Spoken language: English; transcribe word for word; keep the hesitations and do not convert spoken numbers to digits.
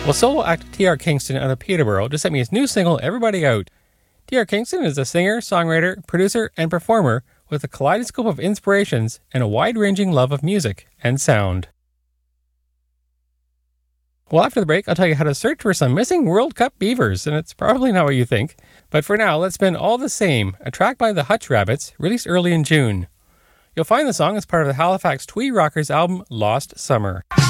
Well, solo act T R. Kingston out of Peterborough just sent me his new single, Everybody Out. T R. Kingston is a singer, songwriter, producer, and performer with a kaleidoscope of inspirations and a wide-ranging love of music and sound. Well, after the break, I'll tell you how to search for some missing World Cup beavers, and it's probably not what you think. But for now, let's spin All the Same, a track by the Hutch Rabbits, released early in June. You'll find the song as part of the Halifax Twee Rockers album, Lost Summer.